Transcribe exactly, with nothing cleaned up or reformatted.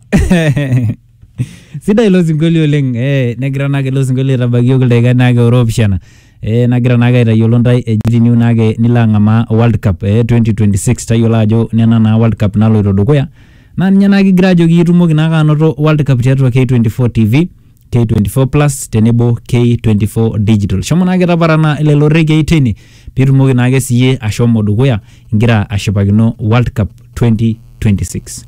Sida ilo singolio oleng eh negira nake ilo singolio tabagio kuldeka nake oropishana eh nagira nake aitayiolo ntai ejitiniu nake nilang'ama World Cup eh twenty twenty-six tayiolo ajo nena na World Cup naloito dukuya na ninye nake kigira ajo kitumoki nake anoto World Cup tiatua K twenty-four T V K twenty-four plus tenebo K twenty-four digital shomo nake taparana lelo reggae teni pitumoki nake siye ashomo dukuya ingira ashipakino World Cup twenty twenty-six.